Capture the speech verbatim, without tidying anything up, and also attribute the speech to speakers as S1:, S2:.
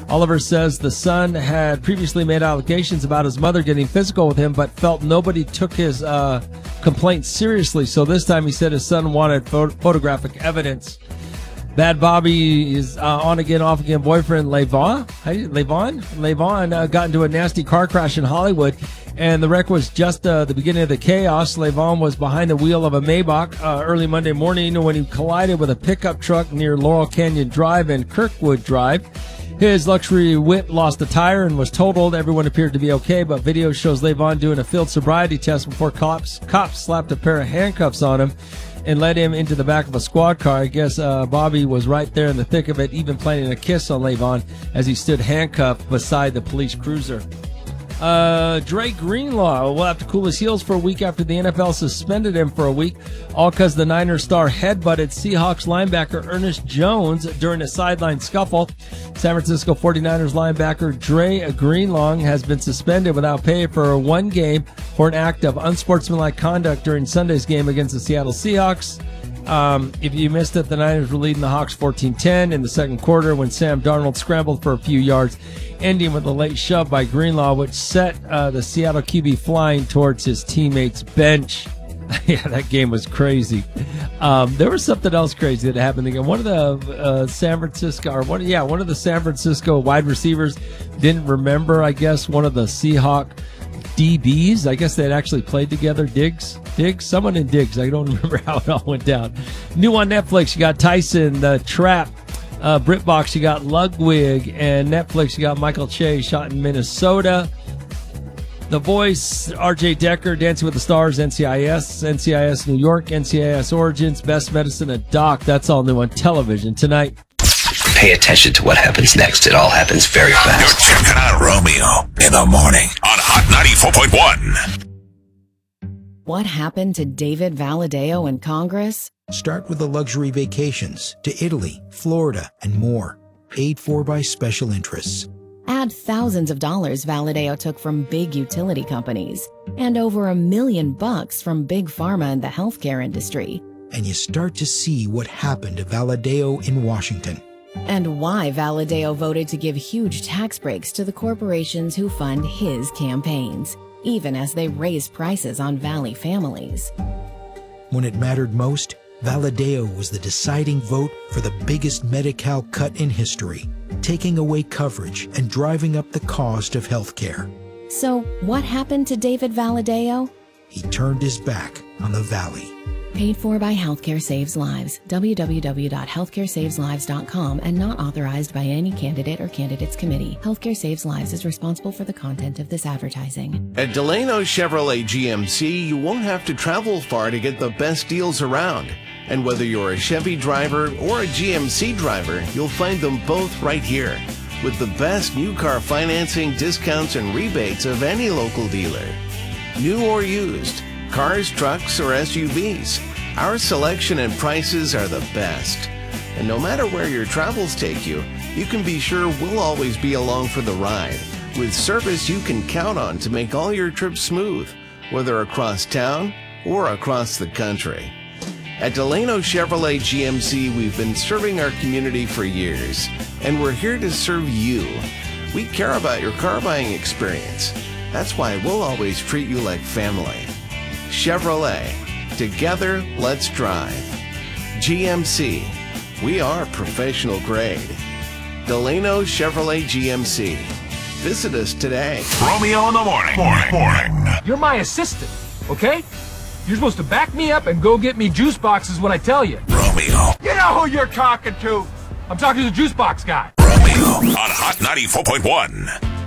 S1: Oliver says the son had previously made allegations about his mother getting physical with him, but felt nobody took his uh, complaint seriously. So this time he said his son wanted pho- photographic evidence. Bad Bobby is uh, on again, off again boyfriend Levon, Levon, Levon uh, got into a nasty car crash in Hollywood, and the wreck was just uh, the beginning of the chaos. Levon was behind the wheel of a Maybach uh, early Monday morning when he collided with a pickup truck near Laurel Canyon Drive and Kirkwood Drive. His luxury whip lost a tire and was totaled. Everyone appeared to be okay, but video shows Levon doing a field sobriety test before cops cops slapped a pair of handcuffs on him and led him into the back of a squad car. I guess uh, Bobby was right there in the thick of it, even planning a kiss on Levon as he stood handcuffed beside the police cruiser. Uh, Dre Greenlaw will have to cool his heels for a week after the N F L suspended him for a week, all because the Niners star headbutted Seahawks linebacker Ernest Jones during a sideline scuffle. San Francisco forty-niners linebacker Dre Greenlaw has been suspended without pay for one game for an act of unsportsmanlike conduct during Sunday's game against the Seattle Seahawks. Um, if you missed it, the Niners were leading the Hawks fourteen ten in the second quarter when Sam Darnold scrambled for a few yards, ending with a late shove by Greenlaw, which set uh, the Seattle Q B flying towards his teammates' bench. Yeah, that game was crazy. Um, there was something else crazy that happened again. One of the uh, San Francisco, or one, yeah, one of the San Francisco wide receivers didn't remember, I guess, one of the Seahawk D Bs. I guess they'd actually played together. Diggs, Diggs, someone in Diggs. I don't remember how it all went down. New on Netflix, you got Tyson the Trap. Uh, BritBox, you got Ludwig, and Netflix, you got Michael Che, shot in Minnesota. The Voice, R J Decker, Dancing with the Stars, N C I S, N C I S New York, N C I S Origins, Best Medicine, and Doc. That's all new on television tonight.
S2: Pay attention to what happens next. It all happens very fast.
S3: You're checking out Romeo in the morning on Hot ninety-four point one.
S4: What happened to David Valadao in Congress?
S5: Start with the luxury vacations to Italy, Florida, and more. Paid for by special interests.
S4: Add thousands of dollars Valadao took from big utility companies and over a million bucks from big pharma and the healthcare industry.
S5: And you start to see what happened to Valadao in Washington.
S4: And why Valadao voted to give huge tax breaks to the corporations who fund his campaigns, even as they raise prices on Valley families.
S5: When it mattered most, Valadao was the deciding vote for the biggest Medi-Cal cut in history, taking away coverage and driving up the cost of health care.
S4: So what happened to David Valadao?
S5: He turned his back on the Valley.
S4: Paid for by Healthcare Saves Lives. w w w dot healthcare saves lives dot com and not authorized by any candidate or candidates committee. Healthcare Saves Lives is responsible for the content of this advertising.
S6: At Delano Chevrolet G M C, you won't have to travel far to get the best deals around. And whether you're a Chevy driver or a G M C driver, you'll find them both right here, with the best new car financing, discounts, and rebates of any local dealer. New or used, cars, trucks, or S U Vs, our selection and prices are the best. And no matter where your travels take you, you can be sure we'll always be along for the ride, with service you can count on to make all your trips smooth, whether across town or across the country. At Delano Chevrolet G M C, we've been serving our community for years, and we're here to serve you. We care about your car buying experience. That's why we'll always treat you like family. Chevrolet, together, let's drive. G M C, we are professional grade. Delano Chevrolet G M C. Visit us today.
S3: Romeo in the morning. Morning. Morning.
S7: You're my assistant, okay? You're supposed to back me up and go get me juice boxes when I tell you.
S3: Romeo.
S7: You know who you're talking to. I'm talking to the juice box guy.
S3: Romeo on Hot ninety-four point one.